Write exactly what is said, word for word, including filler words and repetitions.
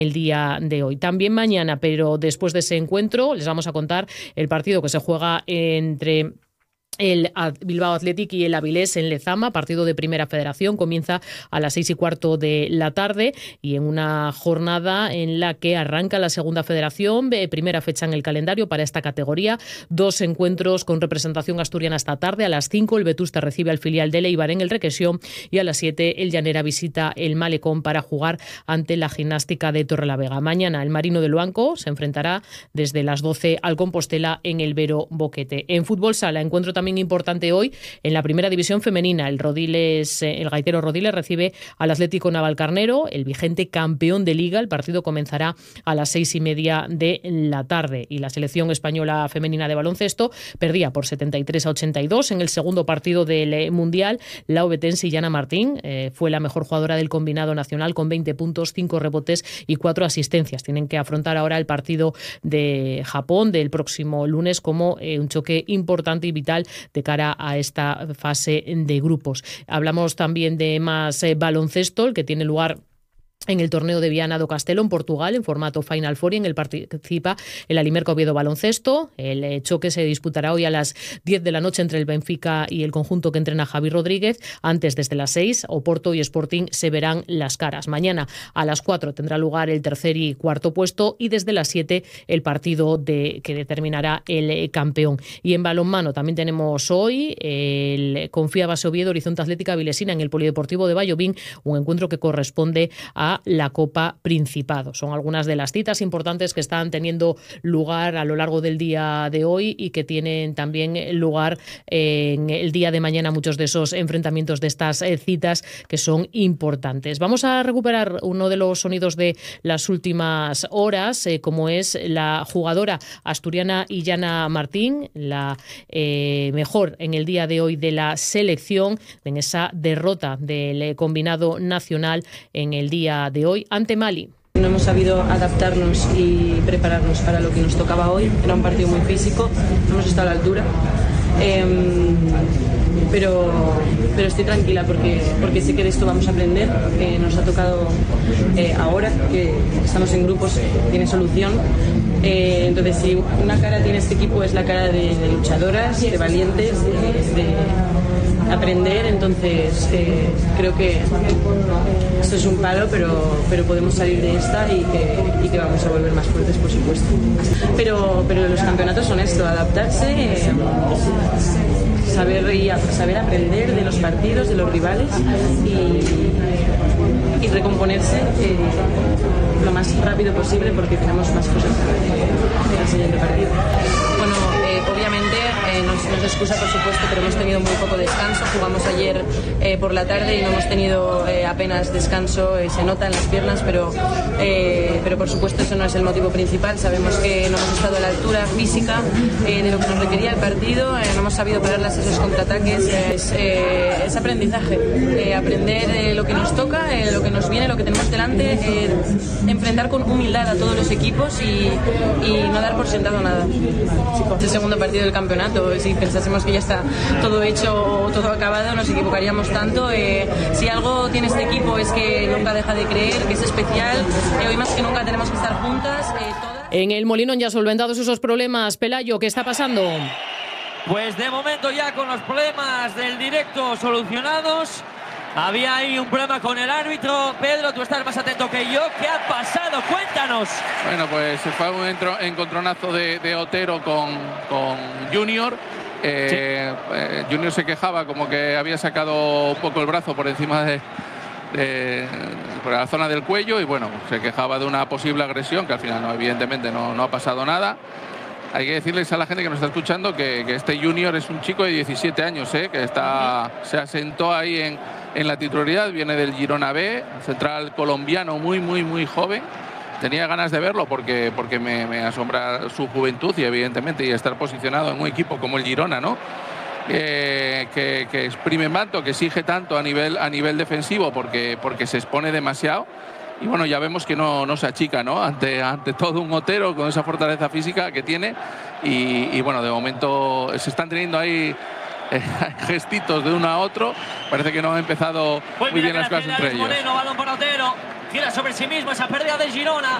el día de hoy. También mañana, pero después de ese encuentro, les vamos a contar el partido que se juega entre el Bilbao Athletic y el Avilés en Lezama, partido de Primera Federación. Comienza a las seis y cuarto de la tarde y en una jornada en la que arranca la Segunda Federación, primera fecha en el calendario para esta categoría. Dos encuentros con representación asturiana esta tarde. A las cinco el Vetusta recibe al filial de Eibar en el Requesión y a las siete el Llanera visita el Malecón para jugar ante la Gimnástica de Torrelavega. Mañana el Marino del Luanco se enfrentará desde las doce al Compostela en el Vero Boquete. En fútbol sala, encuentro también importante hoy en la primera división femenina. El Rodiles, el Gaitero Rodiles recibe al Atlético Navalcarnero, el vigente campeón de Liga. El partido comenzará a las seis y media de la tarde. Y la selección española femenina de baloncesto perdía por setenta y tres a ochenta y dos en el segundo partido del Mundial. La obetense Yana Martín eh, fue la mejor jugadora del combinado nacional con veinte puntos, cinco rebotes y cuatro asistencias. Tienen que afrontar ahora el partido de Japón del próximo lunes como eh, un choque importante y vital de cara a esta fase de grupos. Hablamos también de más eh, baloncesto, el que tiene lugar en el torneo de Viana do Castelo en Portugal en formato Final Four, y en el participa el Alimerca Oviedo Baloncesto. El choque se disputará hoy a las diez de la noche entre el Benfica y el conjunto que entrena Javi Rodríguez. Antes, desde las seis, Oporto y Sporting se verán las caras. Mañana a las cuatro tendrá lugar el tercer y cuarto puesto y desde las siete el partido de, que determinará el campeón. Y en balonmano también tenemos hoy el Confía Base Oviedo Horizonte Atlética Vilesina en el Polideportivo de Vallovín, un encuentro que corresponde a la Copa Principado. Son algunas de las citas importantes que están teniendo lugar a lo largo del día de hoy y que tienen también lugar en el día de mañana, muchos de esos enfrentamientos de estas citas que son importantes. Vamos a recuperar uno de los sonidos de las últimas horas, eh, como es la jugadora asturiana Yana Martín, la eh, mejor en el día de hoy de la selección, en esa derrota del combinado nacional en el día de hoy ante Mali. No hemos sabido adaptarnos y prepararnos para lo que nos tocaba hoy. Era un partido muy físico, no hemos estado a la altura. Eh, pero, pero estoy tranquila porque, porque sé que de esto vamos a aprender, que nos ha tocado eh, ahora, que estamos en grupos, tiene solución. Eh, entonces, si una cara tiene este equipo es la cara de, de luchadoras, de valientes, de, de aprender. Entonces eh, creo que esto es un palo, pero, pero podemos salir de esta y que, y que vamos a volver más fuertes, por supuesto. Pero, pero los campeonatos son esto, adaptarse, eh, saber, y a, saber aprender de los partidos, de los rivales y, y recomponerse eh, lo más rápido posible porque tenemos más cosas en el siguiente partido. Bueno, eh, obviamente eh, nos, nos excusa, por supuesto, pero hemos tenido muy poco descanso. Jugamos ayer eh, por la tarde y no hemos tenido eh, apenas descanso. Eh, se nota en las piernas, pero, eh, pero por supuesto eso no es el motivo principal. Sabemos que no hemos estado a la altura física eh, de lo que nos requería el partido. Eh, no hemos sabido parar las, esos contraataques. Eh, es, eh, es aprendizaje. Eh, aprender eh, lo que nos toca, eh, lo que nos viene, lo que tenemos delante. Eh, enfrentar con humildad a todos los equipos y, y no dar por sentado nada. Es el segundo partido del campeonato. Si pensásemos que ya está todo hecho o todo acabado, nos equivocaríamos tanto. Eh, si algo tiene este equipo es que nunca deja de creer, que es especial. Eh, hoy más que nunca tenemos que estar juntas. Eh, todas. En el Molinón ya solventados esos problemas. Pelayo, ¿qué está pasando? Pues de momento ya con los problemas del directo solucionados. Había ahí un problema con el árbitro. Pedro, tú estás más atento que yo. ¿Qué ha pasado? Cuéntanos. Bueno, pues se fue un encontronazo de, de Otero con, con Junior. Eh, sí. eh, Junior se quejaba como que había sacado un poco el brazo por encima de, de por la zona del cuello y bueno, se quejaba de una posible agresión que al final no, evidentemente no, no ha pasado nada. Hay que decirles a la gente que nos está escuchando que, que este Junior es un chico de diecisiete años, ¿eh? Que está, se asentó ahí en, en la titularidad, viene del Girona B, central colombiano muy, muy, muy joven. Tenía ganas de verlo porque, porque me, me asombra su juventud y evidentemente y estar posicionado en un equipo como el Girona, ¿no? Eh, que, que exprime tanto, que exige tanto a nivel, a nivel defensivo porque, porque se expone demasiado. Y bueno, ya vemos que no, no se achica, ¿no? Ante, ante todo un Otero con esa fortaleza física que tiene. Y, y bueno, de momento se están teniendo ahí eh, gestitos de uno a otro. Parece que no han empezado pues muy bien las cosas entre ellos. Moreno, balón para Otero. tira sobre sí mismo esa pérdida de Girona.